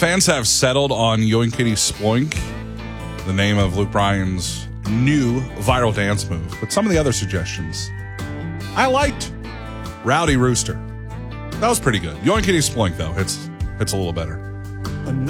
fans have settled on Yoinkity Sploink, the name of Luke Bryan's new viral dance move. But some of the other suggestions I liked. Rowdy Rooster. That was pretty good. Yoinkity Sploink, though, it's a little better.